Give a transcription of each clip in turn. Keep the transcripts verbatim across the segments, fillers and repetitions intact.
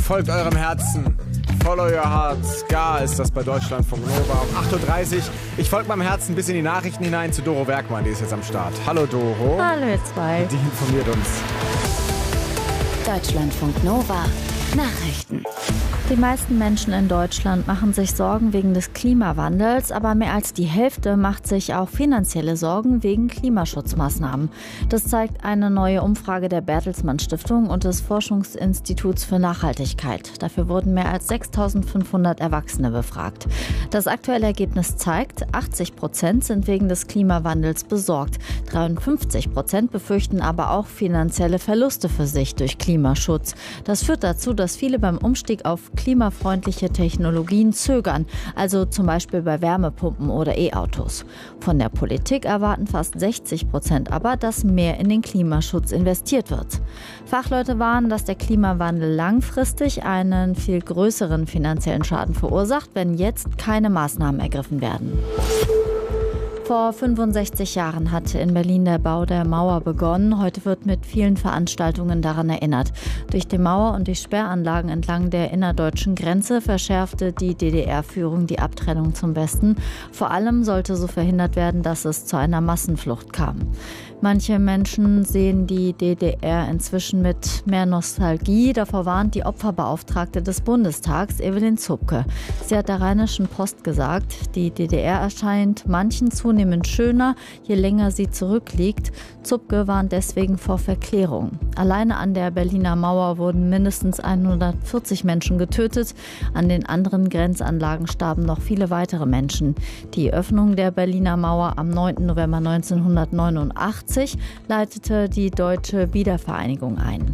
Folgt eurem Herzen. Follow your heart. Ska ist das bei Deutschlandfunk Nova um acht Uhr dreißig. Ich folge meinem Herzen bis in die Nachrichten hinein zu Doro Werkmann, die ist jetzt am Start. Hallo Doro. Hallo ihr zwei. Die informiert uns. Deutschlandfunk Nova Nachrichten. Die meisten Menschen in Deutschland machen sich Sorgen wegen des Klimawandels, aber mehr als die Hälfte macht sich auch finanzielle Sorgen wegen Klimaschutzmaßnahmen. Das zeigt eine neue Umfrage der Bertelsmann Stiftung und des Forschungsinstituts für Nachhaltigkeit. Dafür wurden mehr als sechstausendfünfhundert Erwachsene befragt. Das aktuelle Ergebnis zeigt, achtzig Prozent sind wegen des Klimawandels besorgt. dreiundfünfzig Prozent befürchten aber auch finanzielle Verluste für sich durch Klimaschutz. Das führt dazu, dass viele beim Umstieg auf klimafreundliche Technologien zögern, also zum Beispiel bei Wärmepumpen oder E-Autos. Von der Politik erwarten fast sechzig Prozent aber, dass mehr in den Klimaschutz investiert wird. Fachleute warnen, dass der Klimawandel langfristig einen viel größeren finanziellen Schaden verursacht, wenn jetzt keine Maßnahmen ergriffen werden. Vor fünfundsechzig Jahren hatte in Berlin der Bau der Mauer begonnen. Heute wird mit vielen Veranstaltungen daran erinnert. Durch die Mauer und die Sperranlagen entlang der innerdeutschen Grenze verschärfte die D D R-Führung die Abtrennung zum Westen. Vor allem sollte so verhindert werden, dass es zu einer Massenflucht kam. Manche Menschen sehen die D D R inzwischen mit mehr Nostalgie. Davor warnt die Opferbeauftragte des Bundestags, Evelyn Zupke. Sie hat der Rheinischen Post gesagt, die D D R erscheint manchen zunehmend schöner, je länger sie zurückliegt. Zupke warnt deswegen vor Verklärung. Alleine an der Berliner Mauer wurden mindestens hundertvierzig Menschen getötet. An den anderen Grenzanlagen starben noch viele weitere Menschen. Die Öffnung der Berliner Mauer am neunten November neunzehnhundertneunundachtzig leitete die Deutsche Wiedervereinigung ein.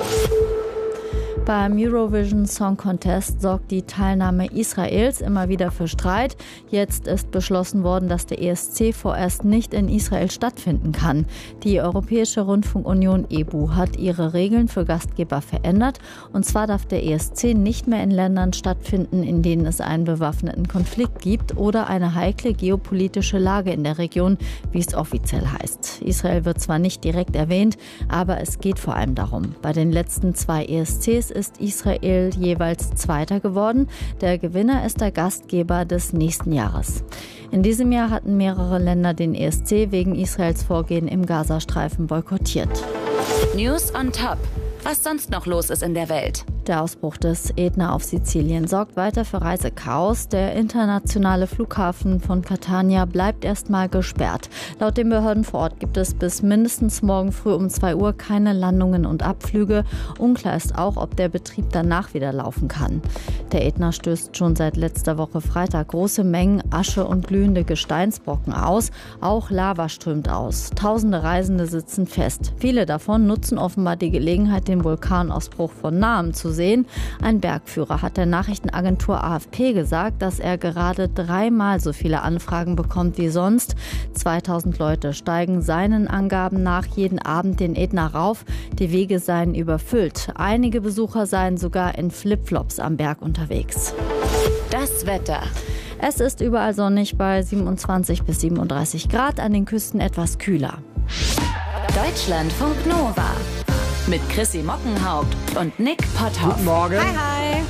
Beim Eurovision Song Contest sorgt die Teilnahme Israels immer wieder für Streit. Jetzt ist beschlossen worden, dass der E S C vorerst nicht in Israel stattfinden kann. Die Europäische Rundfunkunion E B U hat ihre Regeln für Gastgeber verändert. Und zwar darf der E S C nicht mehr in Ländern stattfinden, in denen es einen bewaffneten Konflikt gibt oder eine heikle geopolitische Lage in der Region, wie es offiziell heißt. Israel wird zwar nicht direkt erwähnt, aber es geht vor allem darum. Bei den letzten zwei E S Cs ist Israel jeweils Zweiter geworden. Der Gewinner ist der Gastgeber des nächsten Jahres. In diesem Jahr hatten mehrere Länder den E S C wegen Israels Vorgehen im Gazastreifen boykottiert. News on Top. Was sonst noch los ist in der Welt? Der Ausbruch des Ätna auf Sizilien sorgt weiter für Reisechaos. Der internationale Flughafen von Catania bleibt erstmal gesperrt. Laut den Behörden vor Ort gibt es bis mindestens morgen früh um zwei Uhr keine Landungen und Abflüge. Unklar ist auch, ob der Betrieb danach wieder laufen kann. Der Ätna stößt schon seit letzter Woche Freitag große Mengen Asche und glühende Gesteinsbrocken aus. Auch Lava strömt aus. Tausende Reisende sitzen fest. Viele davon nutzen offenbar die Gelegenheit, den Vulkanausbruch von nahem zu sehen. Ein Bergführer hat der Nachrichtenagentur A F P gesagt, dass er gerade dreimal so viele Anfragen bekommt wie sonst. zweitausend Leute steigen seinen Angaben nach jeden Abend den Ätna rauf. Die Wege seien überfüllt. Einige Besucher seien sogar in Flipflops am Berg unterwegs. Das Wetter. Es ist überall sonnig bei siebenundzwanzig bis siebenunddreißig Grad, an den Küsten etwas kühler. Deutschlandfunk Nova. Mit Chrissy Mockenhaupt und Nick Potthoff. Guten Morgen. Hi, hi.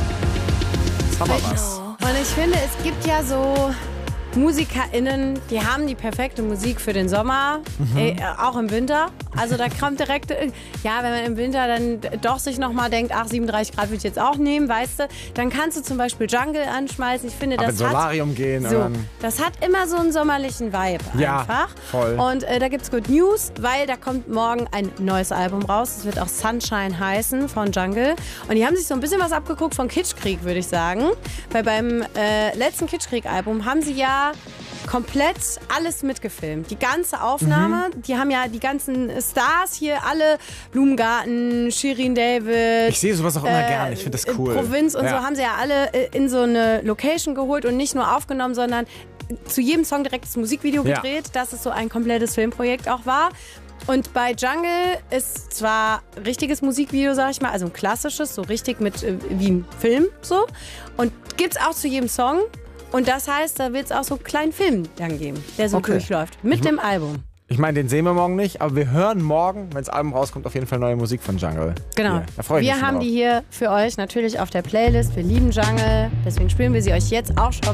Jetzt haben wir was. Und ich finde, es gibt ja so MusikerInnen, die haben die perfekte Musik für den Sommer, mhm. äh, auch im Winter. Also da kommt direkt, ja, wenn man im Winter dann doch sich nochmal denkt, ach, siebenunddreißig Grad würde ich jetzt auch nehmen, weißt du, dann kannst du zum Beispiel Jungle anschmeißen. Ich finde, Ab das ins Solarium hat, gehen. so, das hat immer so einen sommerlichen Vibe ja, einfach. Voll. Und äh, da gibt's Good News, weil da kommt morgen ein neues Album raus. Es wird auch Sunshine heißen von Jungle. Und die haben sich so ein bisschen was abgeguckt von Kitschkrieg, würde ich sagen. Weil beim äh, letzten Kitschkrieg-Album haben sie ja komplett alles mitgefilmt. Die ganze Aufnahme, mhm. die haben ja die ganzen Stars hier, alle, Blumengarten, Shirin David. Ich sehe sowas auch immer äh, gerne, ich finde das cool. Provinz und ja. so haben sie ja alle in so eine Location geholt und nicht nur aufgenommen, sondern zu jedem Song direkt das Musikvideo ja. gedreht, dass es so ein komplettes Filmprojekt auch war. Und bei Jungle ist zwar richtiges Musikvideo, sag ich mal, also ein klassisches, so richtig mit äh, wie ein Film so. Und gibt's auch zu jedem Song. Und das heißt, da wird es auch so einen kleinen Film dann geben, der so okay. durchläuft. Mit ich dem Album. Ich meine, den sehen wir morgen nicht, aber wir hören morgen, wenn das Album rauskommt, auf jeden Fall neue Musik von Jungle. Genau. Hier. Da freue ich wir mich schon haben drauf. die hier für euch natürlich auf der Playlist. Wir lieben Jungle, deswegen spielen wir sie euch jetzt auch schon